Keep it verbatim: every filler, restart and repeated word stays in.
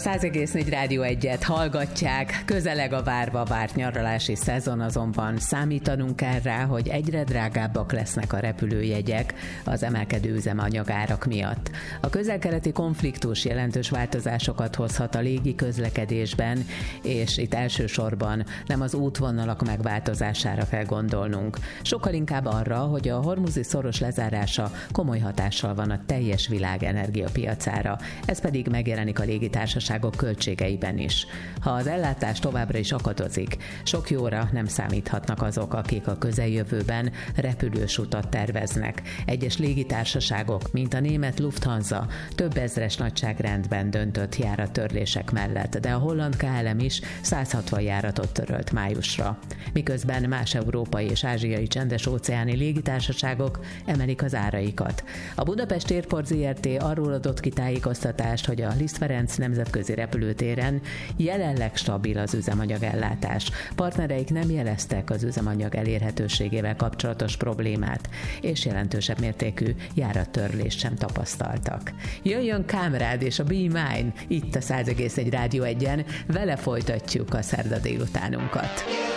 száz egész négy Rádió egyet hallgatják, közeleg a várva várt nyaralási szezon, azonban számítanunk kell rá, hogy egyre drágábbak lesznek a repülőjegyek az emelkedő üzemanyagárak miatt. A közel-keleti konfliktus jelentős változásokat hozhat a légi közlekedésben, és itt elsősorban nem az útvonalak megváltozására kell gondolnunk. Sokkal inkább arra, hogy a hormuzi szoros lezárása komoly hatással van a teljes világ energiapiacára. Ez pedig megjelenik a légitársaságok költségeiben is. Ha az ellátás továbbra is akadozik, sok jóra nem számíthatnak azok, akik a közeljövőben repülős utat terveznek. Egyes légitársaságok, mint a német Lufthansa, több ezres nagyságrendben döntött járattörlések mellett, de a holland ká el em is száz hatvan járatot törölt májusra. Miközben más európai és ázsiai csendes-óceáni légitársaságok emelik az áraikat. A Budapest Airport zé er té arról adott ki tájékoztatást, hogy a Liszt Ferenc nemzetközi repülőtéren jelenleg stabil az üzemanyagellátás. Partnereik nem jeleztek az üzemanyag elérhetőségével kapcsolatos problémát, és jelentősebb mértékű járattörlést sem tapasztaltak. Jöjjön Kámrád és a Be Mine, itt a száz egész egy Rádió egyen, vele folytatjuk a szerda délutánunkat.